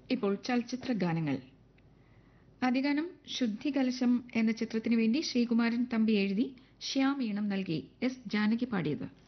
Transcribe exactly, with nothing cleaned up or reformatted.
ഇപ്പോൾ ചലച്ചിത്ര ഗാനങ്ങൾ. ആദ്യഗാനം ശുദ്ധികലശം എന്ന ചിത്രത്തിനു വേണ്ടി ശ്രീകുമാരൻ തമ്പി എഴുതി ശ്യാം ഈണം നൽകി എസ് ജാനകി പാടിയത്.